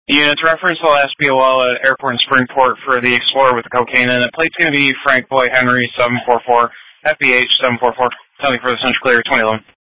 Units reference the last BOL at Airport in Springport for the Explorer with the cocaine in it. Plate's going to be Frank Boy Henry 744, FBH 744. Tell me for the Central Clear 2011.